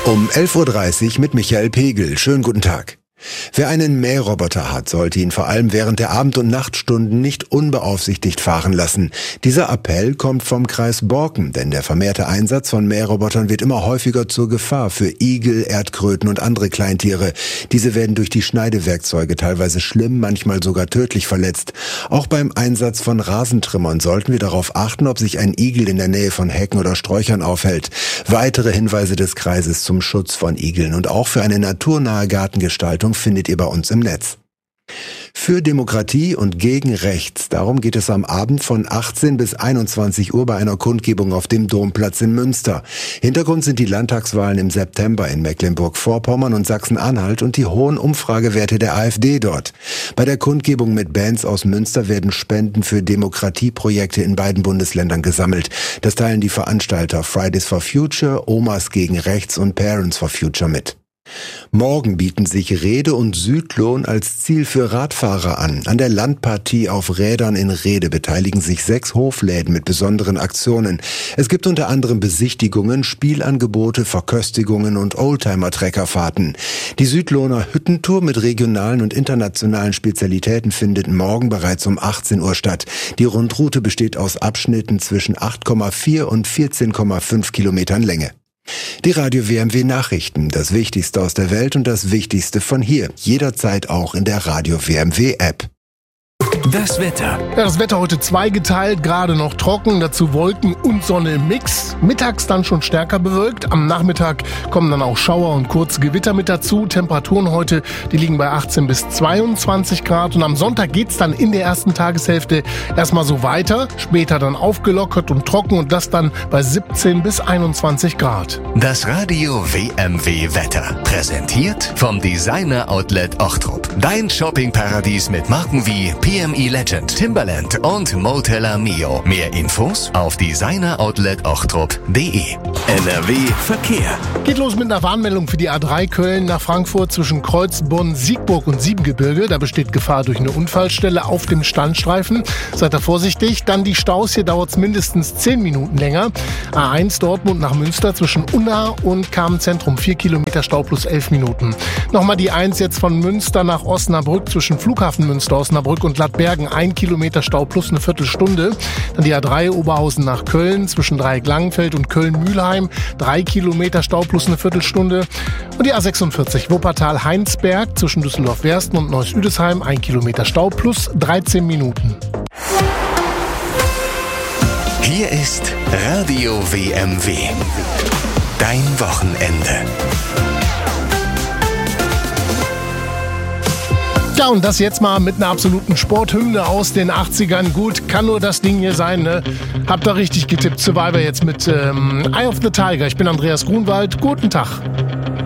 Um 11.30 Uhr mit Michael Pegel. Schönen guten Tag. Wer einen Mähroboter hat, sollte ihn vor allem während der Abend- und Nachtstunden nicht unbeaufsichtigt fahren lassen. Dieser Appell kommt vom Kreis Borken, denn der vermehrte Einsatz von Mährobotern wird immer häufiger zur Gefahr für Igel, Erdkröten und andere Kleintiere. Diese werden durch die Schneidewerkzeuge teilweise schlimm, manchmal sogar tödlich verletzt. Auch beim Einsatz von Rasentrimmern sollten wir darauf achten, ob sich ein Igel in der Nähe von Hecken oder Sträuchern aufhält. Weitere Hinweise des Kreises zum Schutz von Igeln und auch für eine naturnahe Gartengestaltung findet ihr bei uns im Netz. Für Demokratie und gegen Rechts. Darum geht es am Abend von 18 bis 21 Uhr bei einer Kundgebung auf dem Domplatz in Münster. Hintergrund sind die Landtagswahlen im September in Mecklenburg-Vorpommern und Sachsen-Anhalt und die hohen Umfragewerte der AfD dort. Bei der Kundgebung mit Bands aus Münster werden Spenden für Demokratieprojekte in beiden Bundesländern gesammelt. Das teilen die Veranstalter Fridays for Future, Omas gegen Rechts und Parents for Future mit. Morgen bieten sich Rede und Südlohn als Ziel für Radfahrer an. An der Landpartie auf Rädern in Rede beteiligen sich 6 Hofläden mit besonderen Aktionen. Es gibt unter anderem Besichtigungen, Spielangebote, Verköstigungen und Oldtimer-Treckerfahrten. Die Südlohner Hüttentour mit regionalen und internationalen Spezialitäten findet morgen bereits um 18 Uhr statt. Die Rundroute besteht aus Abschnitten zwischen 8,4 und 14,5 Kilometern Länge. Die Radio WMW Nachrichten, das Wichtigste aus der Welt und das Wichtigste von hier. Jederzeit auch in der Radio WMW App. Das Wetter. Ja, das Wetter heute zweigeteilt, gerade noch trocken, dazu Wolken und Sonne im Mix. Mittags dann schon stärker bewölkt. Am Nachmittag kommen dann auch Schauer und kurze Gewitter mit dazu. Temperaturen heute, die liegen bei 18 bis 22 Grad. Und am Sonntag geht's dann in der ersten Tageshälfte erstmal so weiter. Später dann aufgelockert und trocken und das dann bei 17 bis 21 Grad. Das Radio WMW Wetter. Präsentiert vom Designer Outlet Ochtrup. Dein Shoppingparadies mit Marken wie PME Legend, Timberland und Motella Mio. Mehr Infos auf designeroutlet-ochtrup.de. NRW Verkehr. Geht los mit einer Warnmeldung für die A3 Köln nach Frankfurt zwischen Kreuzbonn, Siegburg und Siebengebirge. Da besteht Gefahr durch eine Unfallstelle auf dem Standstreifen. Seid da vorsichtig. Dann die Staus. Hier dauert es mindestens 10 Minuten länger. A1 Dortmund nach Münster zwischen Unna und Kamenz-Zentrum. 4 Kilometer Stau plus 11 Minuten. Nochmal die 1 jetzt von Münster nach Osnabrück zwischen Flughafen Münster, Osnabrück und Gladbergen. 1 Kilometer Stau plus eine Viertelstunde. Dann die A3 Oberhausen nach Köln zwischen Dreieck-Langenfeld und Köln-Mühlheim. 3 Kilometer Stau plus eine Viertelstunde. Und die A46 Wuppertal-Heinsberg zwischen Düsseldorf-Wersten und Neuss-Üdesheim. 1 Kilometer Stau plus 13 Minuten. Hier ist Radio WMW. Dein Wochenende. Ja, und das jetzt mal mit einer absoluten Sporthymne aus den 80ern. Gut, kann nur das Ding hier sein, ne? Habt ihr richtig getippt. Survivor jetzt mit Eye of the Tiger. Ich bin Andreas Grunwald. Guten Tag.